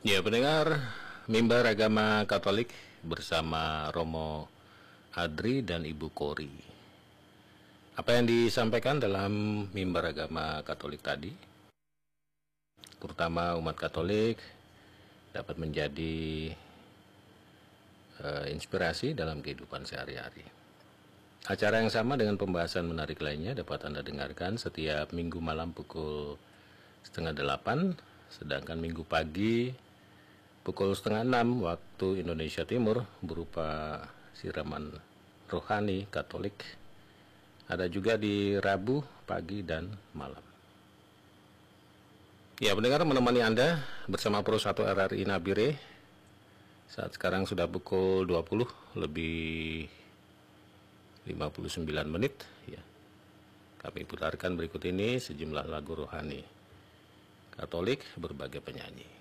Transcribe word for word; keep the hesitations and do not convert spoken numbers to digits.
Ya, pendengar Mimbar Agama Katolik bersama Romo Adri dan Ibu Kori. Apa yang disampaikan dalam Mimbar Agama Katolik tadi, terutama umat Katolik, dapat menjadi uh, inspirasi dalam kehidupan sehari-hari. Acara yang sama dengan pembahasan menarik lainnya dapat Anda dengarkan setiap minggu malam pukul setengah delapan, sedangkan minggu pagi pukul setengah enam waktu Indonesia Timur berupa siraman rohani Katolik. Ada juga di Rabu pagi dan malam. Ya, pendengar, menemani Anda bersama Pro satu R R I Nabire. Saat sekarang sudah pukul dua puluh lebih lima puluh sembilan menit. Ya, kami putarkan berikut ini sejumlah lagu rohani Katolik berbagai penyanyi.